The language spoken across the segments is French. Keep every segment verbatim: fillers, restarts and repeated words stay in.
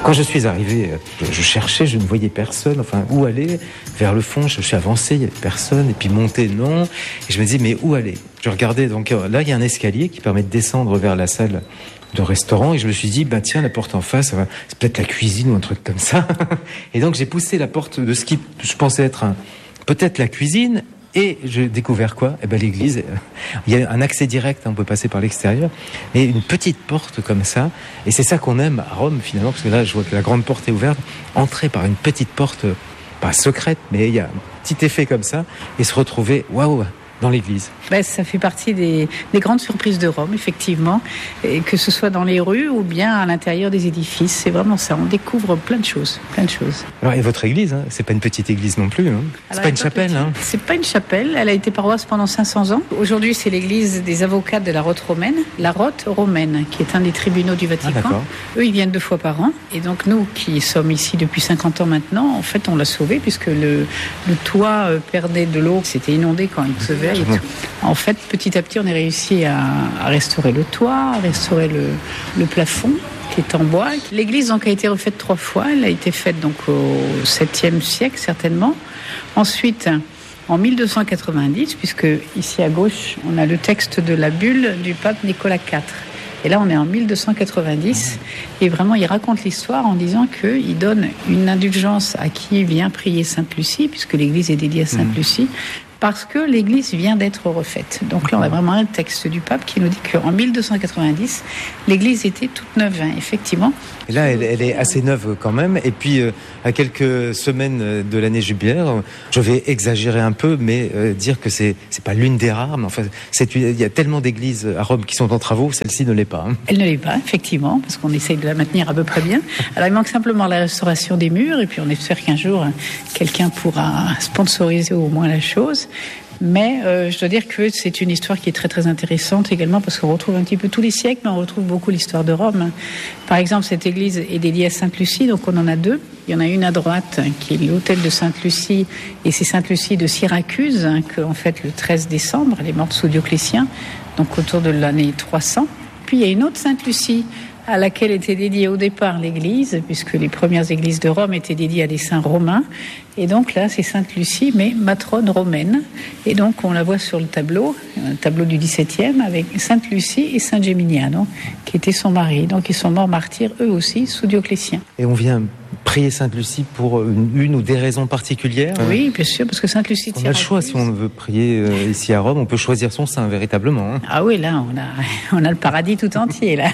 Quand je suis arrivé, je cherchais, je ne voyais personne. Enfin, où aller? Vers le fond, je suis avancé, il n'y avait personne. Et puis monter, non. Et je me disais, mais où aller? Je regardais, donc là, il y a un escalier qui permet de descendre vers la salle de restaurant. Et je me suis dit, bah tiens, la porte en face, c'est peut-être la cuisine ou un truc comme ça. Et donc, j'ai poussé la porte de ce qui, je pensais être un, peut-être la cuisine. Et j'ai découvert quoi? Eh ben l'église. Il y a un accès direct, hein, on peut passer par l'extérieur, mais une petite porte comme ça. Et c'est ça qu'on aime à Rome finalement, parce que là, je vois que la grande porte est ouverte. Entrer par une petite porte, pas secrète, mais il y a un petit effet comme ça, et se retrouver, waouh, dans l'église. Ben, ça fait partie des, des grandes surprises de Rome, effectivement, et que ce soit dans les rues ou bien à l'intérieur des édifices. C'est vraiment ça, on découvre plein de choses, plein de choses. Alors, et votre église, hein, c'est pas une petite église non plus, hein. C'est Alors, pas une chapelle, hein. C'est pas une chapelle, elle a été paroisse pendant cinq cents ans. Aujourd'hui, c'est l'église des avocats de la Rote romaine, la Rote romaine, qui est un des tribunaux du Vatican. Ah, Eux, ils viennent deux fois par an. Et donc, nous, qui sommes ici depuis cinquante ans maintenant, en fait, on l'a sauvé, puisque le, le toit perdait de l'eau, c'était inondé quand il pleuvait et tout. En fait, petit à petit, on a réussi à, à restaurer le toit, à restaurer le, le plafond qui est en bois. L'église donc a été refaite trois fois. Elle a été faite donc au septième siècle certainement. Ensuite, en mille deux cent quatre-vingt-dix, puisque ici à gauche, on a le texte de la bulle du pape Nicolas quatre. Et là, on est en mille deux cent quatre-vingt-dix. Et vraiment, il raconte l'histoire en disant qu'il donne une indulgence à qui vient prier Sainte Lucie, puisque l'église est dédiée à Sainte Lucie, parce que l'église vient d'être refaite. Donc là, on a vraiment un texte du pape qui nous dit qu'en mille deux cent quatre-vingt-dix, l'église était toute neuve, hein, effectivement. Et là, elle, elle est assez neuve quand même. Et puis, euh, à quelques semaines de l'année jubilaire, je vais exagérer un peu, mais euh, dire que c'est c'est pas l'une des rares. Mais enfin, c'est une, il y a tellement d'églises à Rome qui sont en travaux, celle-ci ne l'est pas. Hein. Elle ne l'est pas, effectivement, parce qu'on essaye de la maintenir à peu près bien. Alors, il manque simplement la restauration des murs, et puis on espère qu'un jour, quelqu'un pourra sponsoriser au moins la chose. Mais euh, je dois dire que c'est une histoire qui est très très intéressante également parce qu'on retrouve un petit peu tous les siècles, mais on retrouve beaucoup l'histoire de Rome. Par exemple, cette église est dédiée à Sainte Lucie, donc on en a deux. Il y en a une à droite qui est l'autel de Sainte Lucie, et c'est Sainte Lucie de Syracuse, hein, qu'en fait le treize décembre, elle est morte sous Dioclétien, donc autour de l'année trois cents. Puis il y a une autre Sainte Lucie à laquelle était dédiée au départ l'église, puisque les premières églises de Rome étaient dédiées à des saints romains. Et donc là, c'est Sainte Lucie, mais matrone romaine. Et donc, on la voit sur le tableau, un tableau du dix-septième, avec Sainte Lucie et Saint Geminiano, qui était son mari. Donc, ils sont morts martyrs, eux aussi, sous Dioclétien. Et on vient prier Sainte Lucie pour une, une ou des raisons particulières? Oui, bien sûr, parce que Sainte Lucie... On a le choix, si on veut prier euh, ici à Rome, on peut choisir son saint, véritablement. Hein. Ah oui, là, on a, on a le paradis tout entier, là.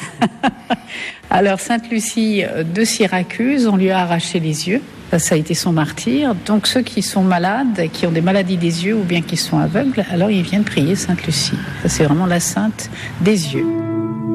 Alors, Sainte Lucie de Syracuse, on lui a arraché les yeux. Ça a été son martyr. Donc, ceux qui sont malades, qui ont des maladies des yeux ou bien qui sont aveugles, alors ils viennent prier Sainte Lucie. Ça, c'est vraiment la sainte des yeux.